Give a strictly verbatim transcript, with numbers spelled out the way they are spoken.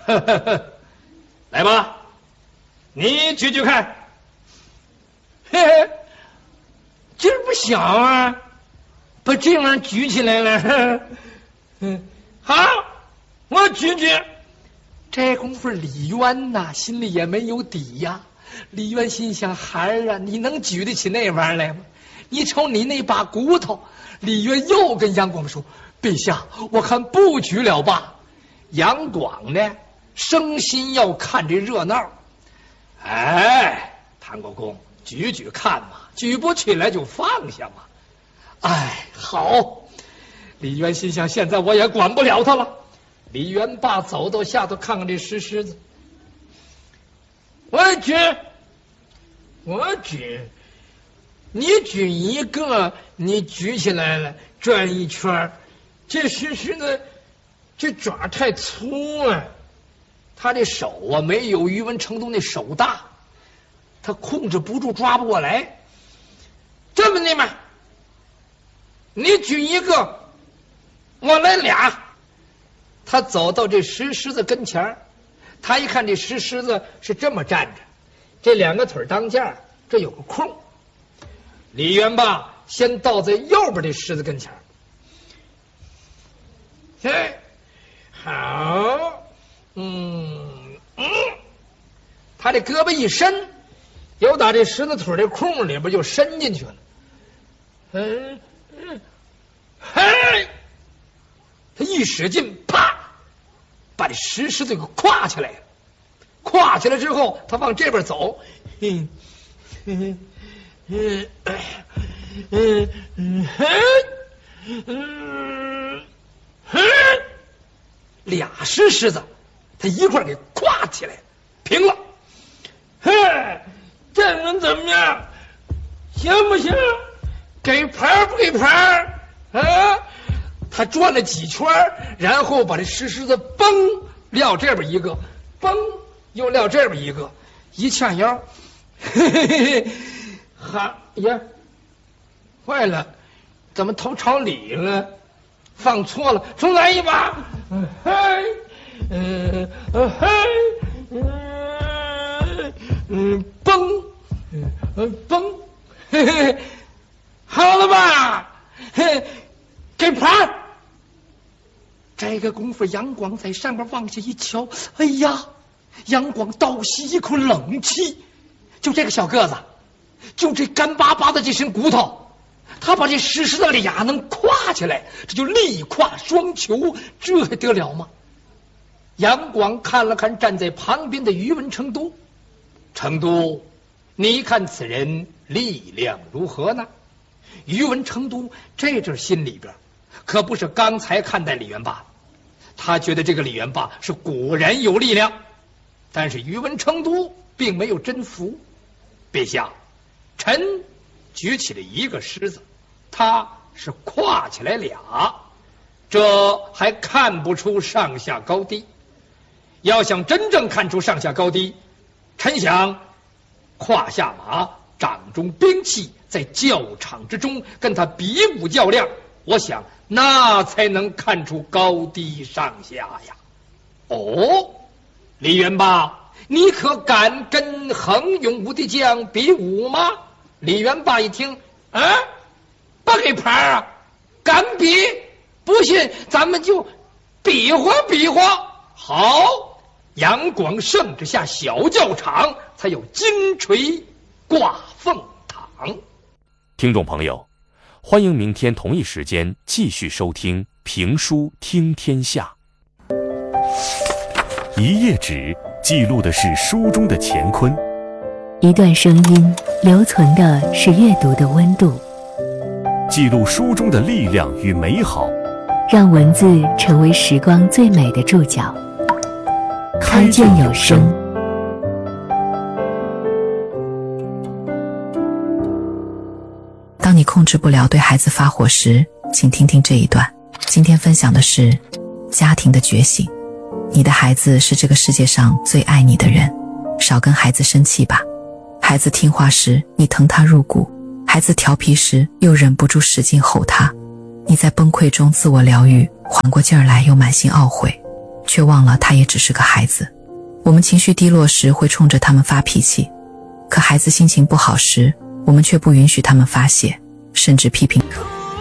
来吧，你举举看。嘿嘿，劲儿不小啊，把这玩意举起来了。嗯，好，我举举。这功夫李渊呐，心里也没有底呀。李渊心想：孩儿啊，你能举得起那玩意儿来吗？你瞅你那把骨头。李渊又跟杨广说：陛下，我看不举了吧。杨广呢，生心要看这热闹。哎，谭国公，举举看嘛，举不起来就放下嘛。哎，好。李渊心想：现在我也管不了他了。李元霸走到下头看看这石狮子，我举，我举，你举一个，你举起来了，转一圈，这石狮子这爪太粗啊，他这手啊没有于文成都那手大，他控制不住，抓不过来。这么的嘛，你举一个，我来俩。他走到这石狮子跟前，他一看这石狮子是这么站着，这两个腿当间，这有个空。李元霸先倒在右边这狮子跟前，哎，好，嗯嗯，他这胳膊一伸，又打这狮子腿这空里边就伸进去了。嗯嗯，嘿，他一使劲，啪！把这石狮子给跨起来了，跨起来之后，他往这边走，嗯嗯嗯嗯嗯嗯嗯，俩石狮子，他一块给跨起来，平了。嘿，这能怎么样？行不行？给牌不给牌啊？他转了几圈，然后把这石狮子嘣撂这边一个，嘣又撂这边一个，一掐腰，嘿嘿嘿，哈呀，坏了，怎么头朝里了？放错了，重来一把。嗯嘿，嗯嗯嘿，嗯嗯嘣，嗯嘣，嘿嘿，好了吧？嘿，给牌。这个功夫，杨广在上边往下一瞧，哎呀，杨广倒吸一口冷气。就这个小个子，就这干巴巴的这身骨头，他把这石狮子俩能跨起来，这就力跨双求，这还得了吗？杨广看了看站在旁边的于文成都，成都，你看此人力量如何呢？于文成都这阵心里边可不是刚才看待李元霸，他觉得这个李元霸是果然有力量，但是于文成都并没有真服。陛下，臣举起了一个狮子，他是跨起来俩，这还看不出上下高低。要想真正看出上下高低，臣想胯下马，掌中兵器，在教场之中跟他比武较量，我想那才能看出高低上下呀。哦，李元霸，你可敢跟横勇武的将比武吗？李元霸一听，啊，不给牌啊，敢比？不信咱们就比划比划。好，杨广胜之下小教场，才有金锤挂凤堂。 听众朋友，欢迎明天同一时间继续收听评书听天下。一页纸记录的是书中的乾坤， 一段声音留存的是阅读的温度， 记录书中的力量与美好， 让文字成为时光最美的注脚。开卷有声。 当你控制不了对孩子发火时，请听听这一段。今天分享的是家庭的觉醒。你的孩子是这个世界上最爱你的人，少跟孩子生气吧。孩子听话时，你疼他入骨；孩子调皮时，又忍不住使劲吼他。你在崩溃中自我疗愈，缓过劲儿来又满心懊悔。 却忘了他也只是个孩子。我们情绪低落时会冲着他们发脾气，可孩子心情不好时，我们却不允许他们发泄，甚至批评。